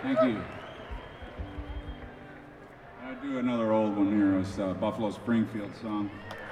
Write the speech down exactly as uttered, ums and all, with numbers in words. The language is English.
Thank you. I'll do another old one here. It's a Buffalo Springfield song.